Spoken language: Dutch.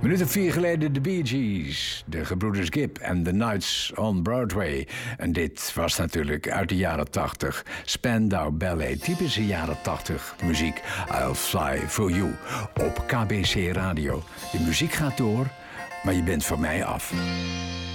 Minuut of 4 geleden de Bee Gees, de gebroeders Gibb en The Nights on Broadway. En dit was natuurlijk uit de jaren 80. Spandau Ballet, typische jaren 80 muziek. I'll Fly For You op KBC Radio. De muziek gaat door, maar je bent van mij af.